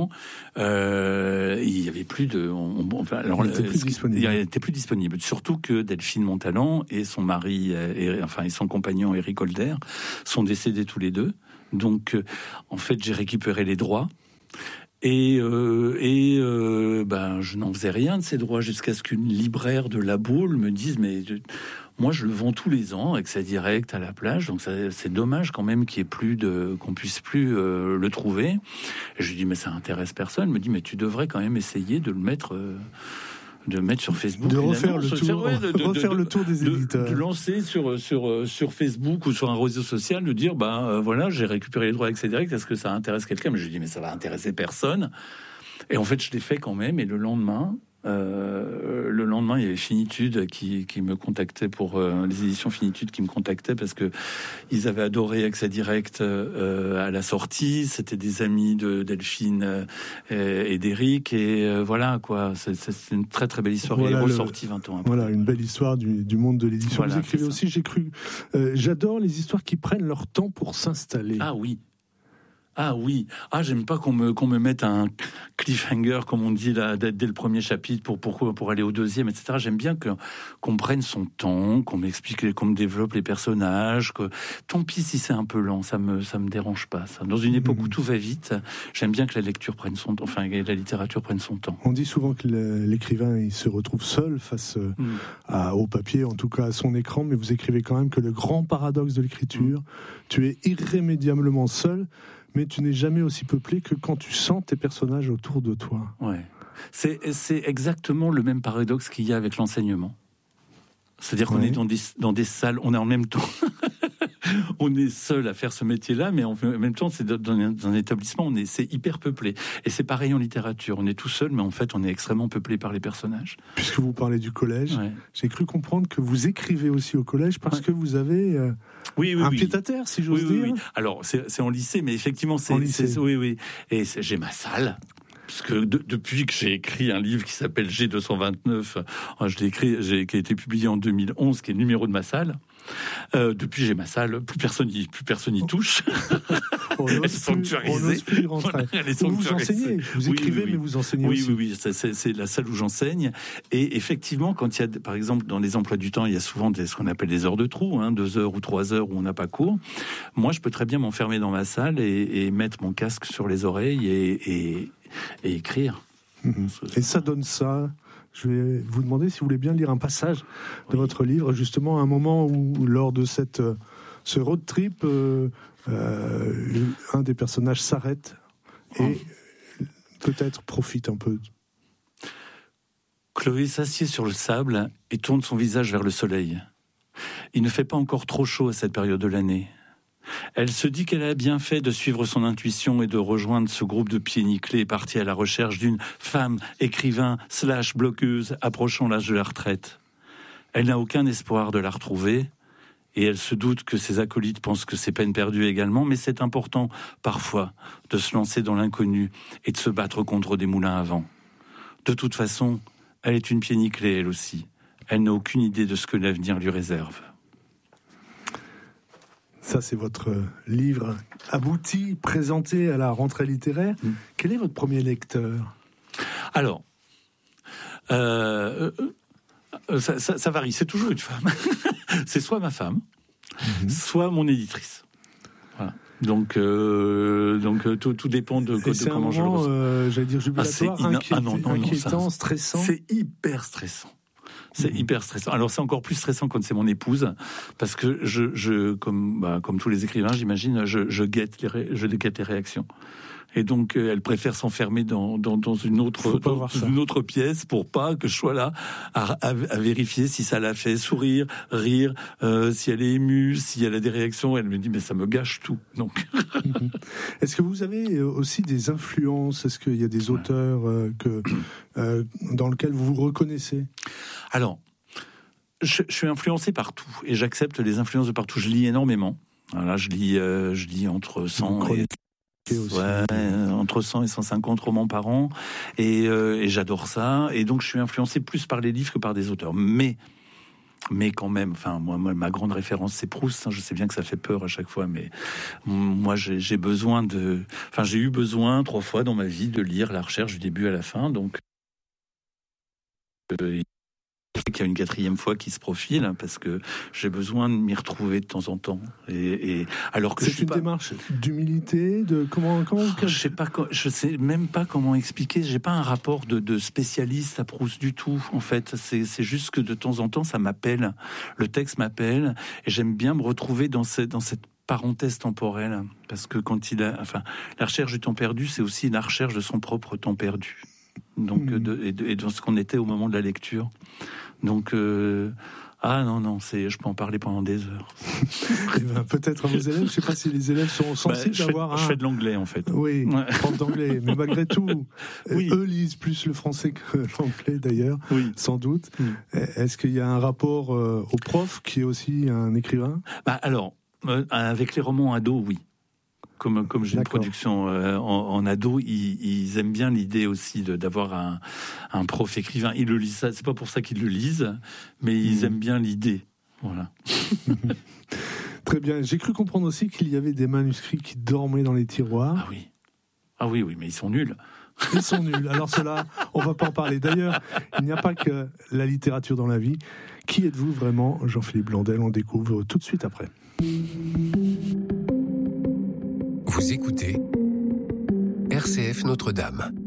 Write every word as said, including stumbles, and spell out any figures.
temps, euh, il y avait plus de, on, on, alors, il était plus disponible. Il était plus disponible. Surtout que Delphine Montalent et son mari, et, enfin, et son compagnon Eric Holder sont décédés tous les deux. Donc, euh, en fait, j'ai récupéré les droits. Et, euh, et euh, ben, je n'en faisais rien de ces droits jusqu'à ce qu'une libraire de La Baule me dise, mais je, moi je le vends tous les ans, accès direct à la plage, donc ça, c'est dommage quand même qu'il y ait plus de, qu'on puisse plus euh, le trouver. Et je lui dis, mais ça intéresse personne. Elle me dit, mais tu devrais quand même essayer de le mettre... Euh, de mettre sur Facebook, de refaire annonce, le tour, ouais, de, de, refaire de, le tour des éditeurs, de, de lancer sur sur sur Facebook ou sur un réseau social, de dire bah euh, voilà, j'ai récupéré les droits avec Accès Direct, est-ce que ça intéresse quelqu'un? Mais je lui dis mais ça va intéresser personne. Et en fait, je l'ai fait quand même. Et le lendemain, euh, le lendemain, il y avait Finitude qui, qui me contactait pour euh, les éditions Finitude qui me contactaient parce que ils avaient adoré Accès Direct euh, à la sortie. C'était des amis de Delphine euh, et d'Éric et euh, voilà quoi. C'est, c'est une très très belle histoire. Voilà, elle est ressortie le... vingt ans après. Voilà une belle histoire du, du monde de l'édition. Voilà, vous écrivez aussi, j'ai cru. Euh, j'adore les histoires qui prennent leur temps pour s'installer. Ah oui. Ah oui, ah j'aime pas qu'on me qu'on me mette un cliffhanger comme on dit là dès, dès le premier chapitre pour pour pour aller au deuxième, et cetera. J'aime bien que qu'on prenne son temps, qu'on m'explique, qu'on me développe les personnages. Que tant pis si c'est un peu lent, ça me ça me dérange pas. Ça. Dans une époque mmh. où tout va vite, j'aime bien que la lecture prenne son temps, enfin la littérature prenne son temps. On dit souvent que l'écrivain il se retrouve seul face mmh. à, au papier, en tout cas à son écran, mais vous écrivez quand même que le grand paradoxe de l'écriture, mmh. tu es irrémédiablement seul. Mais tu n'es jamais aussi peuplé que quand tu sens tes personnages autour de toi. Ouais, c'est c'est exactement le même paradoxe qu'il y a avec l'enseignement. C'est-à-dire qu'on oui. est dans des dans des salles, on est en même temps, on est seul à faire ce métier-là, mais en même temps, c'est dans un, dans un établissement, on est c'est hyper peuplé. Et c'est pareil en littérature, on est tout seul, mais en fait, on est extrêmement peuplé par les personnages. Puisque vous parlez du collège, ouais. j'ai cru comprendre que vous écrivez aussi au collège parce ouais. que vous avez euh, oui, oui, un oui. pied-à-terre, si j'ose oui, dire. Oui, oui. Alors, c'est, c'est en lycée, mais effectivement, c'est, c'est oui, oui. Et c'est, j'ai ma salle. Parce que de, depuis que j'ai écrit un livre qui s'appelle G deux cent vingt-neuf, je l'ai écrit, j'ai, qui a été publié en deux mille onze, qui est le numéro de ma salle. Euh, depuis j'ai ma salle, plus personne y, plus personne y touche. Elle est sanctuarisée. Voilà, elle est sanctuarisée. Vous enseignez, vous écrivez, oui, oui, oui. mais vous enseignez oui, aussi. Oui, oui, oui, c'est, c'est, c'est la salle où j'enseigne. Et effectivement, quand il y a, par exemple, dans les emplois du temps, il y a souvent des, ce qu'on appelle des heures de trou, hein, deux heures ou trois heures où on n'a pas cours. Moi, je peux très bien m'enfermer dans ma salle et, et mettre mon casque sur les oreilles et, et, et écrire. Mmh. Et ça donne ça. Je vais vous demander si vous voulez bien lire un passage de oui. votre livre, justement à un moment où, lors de cette, ce road trip, euh, euh, un des personnages s'arrête et oh. peut-être profite un peu. Chloé s'assied sur le sable et tourne son visage vers le soleil. Il ne fait pas encore trop chaud à cette période de l'année. Elle se dit qu'elle a bien fait de suivre son intuition et de rejoindre ce groupe de pieds nickelés partis à la recherche d'une femme écrivain slash blogueuse approchant l'âge de la retraite. Elle n'a aucun espoir de la retrouver et elle se doute que ses acolytes pensent que c'est peine perdue également, mais c'est important parfois de se lancer dans l'inconnu et de se battre contre des moulins à vent. De toute façon, elle est une pied nickelée elle aussi. Elle n'a aucune idée de ce que l'avenir lui réserve. Ça, c'est votre livre abouti, présenté à la rentrée littéraire. Mmh. Quel est votre premier lecteur ? Alors, euh, ça, ça, ça varie. C'est toujours une femme. C'est soit ma femme, mmh. soit mon éditrice. Voilà. Donc, euh, donc tout, tout dépend de, de comment moment, je le ressens. Euh, j'allais dire jubilatoire, ah, inquiétant, ah non, non, inquiétant non, ça, stressant. C'est hyper stressant. C'est mmh. hyper stressant. Alors c'est encore plus stressant quand c'est mon épouse, parce que je, je comme, bah, comme tous les écrivains, j'imagine, je, je guette les, ré, je guette les réactions. Et donc euh, elle préfère s'enfermer dans, dans, dans une autre, dans une autre pièce pour pas que je sois là à, à, à vérifier si ça la fait sourire, rire, euh, si elle est émue, si elle a des réactions. Elle me dit mais ça me gâche tout. Donc. Est-ce que vous avez aussi des influences ? Est-ce qu'il y a des auteurs euh, que euh, dans lesquels vous vous reconnaissez ? Alors, je, je suis influencé partout et j'accepte les influences de partout. Je lis énormément. Là, je lis, euh, je lis entre cent et ouais, entre cent et cent cinquante romans par an, et, euh, et j'adore ça. Et donc, je suis influencé plus par les livres que par des auteurs. Mais Mais quand même, enfin, moi, moi, ma grande référence, c'est Proust. Hein. Je sais bien que ça fait peur à chaque fois, mais moi, j'ai, j'ai besoin de... Enfin, j'ai eu besoin, trois fois dans ma vie, de lire La Recherche du début à la fin. Donc, euh, qu'il y a une quatrième fois qui se profile, hein, parce que j'ai besoin de m'y retrouver de temps en temps. Et, et alors que c'est je suis une pas... démarche d'humilité, de comment comment oh, je sais pas, je sais même pas comment expliquer. J'ai pas un rapport de, de spécialiste à Proust du tout. En fait, c'est, c'est juste que de temps en temps, ça m'appelle. Le texte m'appelle, et j'aime bien me retrouver dans cette dans cette parenthèse temporelle, parce que quand il a, enfin, la recherche du temps perdu, c'est aussi la recherche de son propre temps perdu. Donc, mmh. de, et, de, et dans ce qu'on était au moment de la lecture. Donc, euh, ah non, non, c'est, je peux en parler pendant des heures. Eh ben, peut-être à vos élèves, je ne sais pas si les élèves sont sensibles bah, d'avoir... Fais, un... Je fais de l'anglais, en fait. Oui, ouais. prof d'anglais, mais malgré tout, oui. eux lisent plus le français que l'anglais, d'ailleurs, oui. sans doute. Mm. Est-ce qu'il y a un rapport euh, au prof, qui est aussi un écrivain ? Bah, alors, euh, avec les romans ados, oui. Comme, comme j'ai D'accord. une production euh, en, en ado, ils, ils aiment bien l'idée aussi de, d'avoir un, un prof écrivain. Ils le lisent, ça, c'est pas pour ça qu'ils le lisent, mais ils mmh. aiment bien l'idée. Voilà. Très bien. J'ai cru comprendre aussi qu'il y avait des manuscrits qui dormaient dans les tiroirs. Ah oui. Ah oui, oui, mais ils sont nuls. Ils sont nuls. Alors cela, on va pas en parler. D'ailleurs, il n'y a pas que la littérature dans la vie. Qui êtes-vous vraiment, Jean-Philippe Blondel ? On découvre tout de suite après. Vous écoutez R C F Notre-Dame.